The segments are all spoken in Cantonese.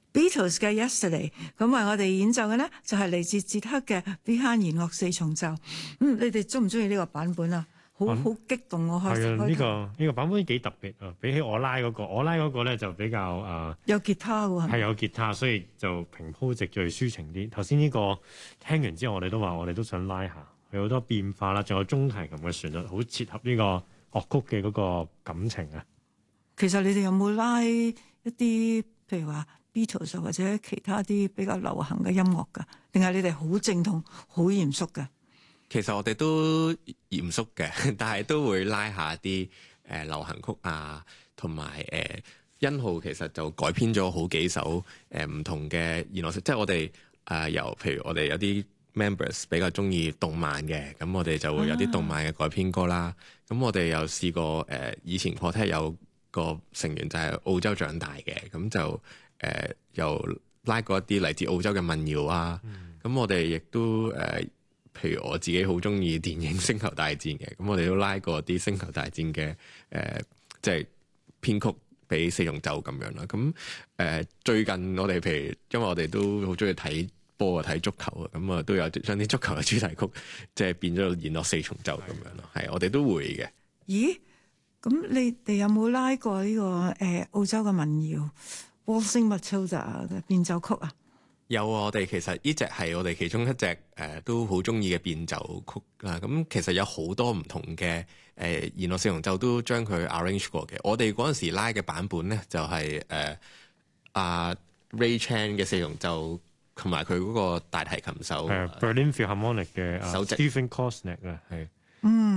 Beatles 嘅 Yesterday， 咁為我哋演奏嘅呢，就係嚟自捷克嘅 Behan 弦樂四重奏。你哋中唔中意呢個版本啊？好激動我開始。 係啊，呢個版本幾特別啊！比起我拉嗰個咧就比較有吉他喎， 係有吉他，所以就平鋪直敍抒情啲。頭先呢個聽完之後，我哋都話我哋都想拉下，有好多變化啦，仲有中提琴嘅旋律，好切合呢個樂曲嘅嗰個感情啊。 其實你哋有冇拉一啲譬如話 Beatles 或者其他啲比較流行嘅音樂㗎？定係你哋好正統、好嚴肅㗎？ 其實我哋都嚴肅嘅，但係都會拉下啲流行曲啊，同埋殷浩其實就改編咗好幾首唔同嘅弦樂，即係我哋由譬如我哋有啲 members 比較中意動漫嘅，咁我哋就會有啲動漫嘅改編歌啦。咁我哋又試過以前 Quartet 有個成員就係澳洲長大嘅，咁就又拉過一啲嚟自澳洲嘅民謠啊。咁我哋亦都譬如我自己好中意電影《星球大戰》嘅，咁我哋都拉過啲《星球大戰》嘅即係編曲俾四重奏咁樣啦。咁最近我哋譬如因為我哋都好中意睇波啊、睇足球啊，咁啊都有將啲足球嘅主題曲即係變咗弦樂四重奏咁樣咯。係我哋都會嘅。 咦？咁你哋有冇拉過呢個澳洲嘅民謠《Waltzing Matilda》嘅變奏曲啊？ 有啊，我哋其實呢隻係我哋其中一隻都好中意嘅變奏曲啦。咁其實有好多唔同嘅弦樂四重奏都將佢 arrange 過嘅。我哋嗰陣時拉嘅版本咧就係阿 Ray Chan 嘅四重奏，同埋佢嗰個大提琴手 Berlin Philharmonic 嘅Stephen Kosnek 啊，係。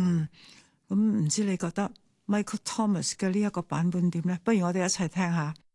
咁唔知你覺得 Michael Thomas 嘅呢一個版本點咧？不如我哋一齊聽下。